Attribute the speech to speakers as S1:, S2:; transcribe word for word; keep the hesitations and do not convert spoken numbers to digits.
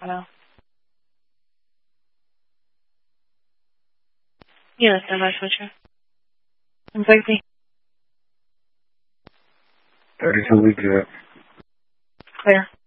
S1: Hello. Yes, давай, слушаю. Зайди.
S2: Решил выиграть.
S1: Where?